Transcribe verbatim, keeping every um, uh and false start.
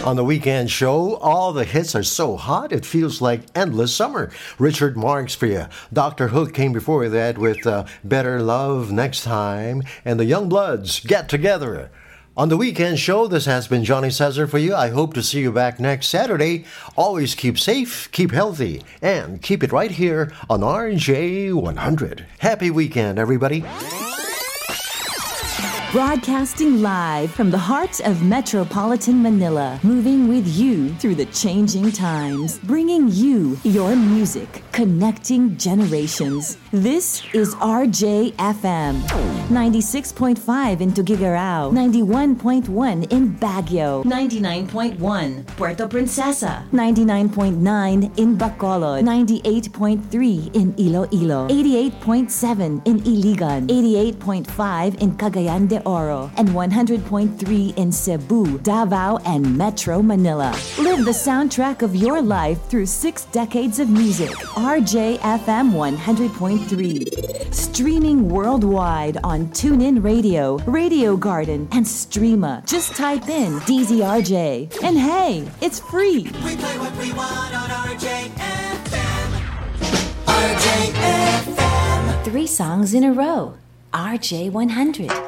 On the weekend show, all the hits are so hot it feels like endless summer. Richard Marx for you. Doctor Hook came before that with uh, Better Love Next Time, and the Young Bloods Get Together. On the weekend show, this has been Johnny Cesar for you. I hope to see you back next Saturday. Always keep safe, keep healthy, and keep it right here on R J one hundred. Happy weekend, everybody. Broadcasting live from the heart of metropolitan Manila, moving with you through the changing times, bringing you your music, connecting generations. This is R J F M, ninety-six point five in Tuguegarao, ninety-one point one in Baguio, ninety-nine point one Puerto Princesa, ninety-nine point nine in Bacolod, ninety-eight point three in Iloilo, eighty-eight point seven in Iligan, eighty-eight point five in Cagayan de Oro, and one hundred point three in Cebu, Davao, and Metro Manila. Live the soundtrack of your life through six decades of music. R J F M one hundred point three. Streaming worldwide on TuneIn Radio, Radio Garden, and Streama. Just type in D Z R J. And hey, it's free. We play what we want on R J F M. R J F M. Three songs in a row. R J one hundred.